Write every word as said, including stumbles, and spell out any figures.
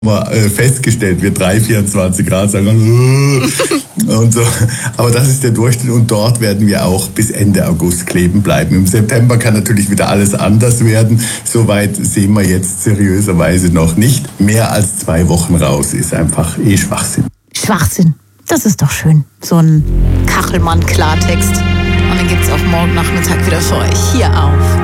Äh, festgestellt, wir drei, vierundzwanzig Grad sagen äh, und so. Aber das ist der Durchschnitt und dort werden wir auch bis Ende August kleben bleiben. Im September kann natürlich wieder alles anders werden. Soweit sehen wir jetzt seriöserweise noch nicht. Mehr als zwei Wochen raus ist einfach eh Schwachsinn. Schwachsinn. Das ist doch schön. So ein Kachelmann-Klartext. Und dann gibt's auch morgen Nachmittag wieder für euch hier auf